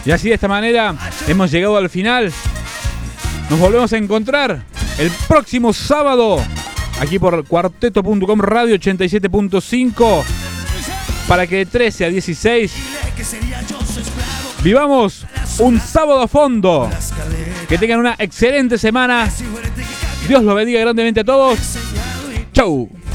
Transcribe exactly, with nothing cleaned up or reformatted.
Y así de esta manera hemos llegado al final. Nos volvemos a encontrar el próximo sábado aquí por cuarteto punto com Radio ochenta y siete punto cinco para que de trece a dieciséis vivamos un sábado a fondo. Que tengan una excelente semana. Dios los bendiga grandemente a todos. Chau.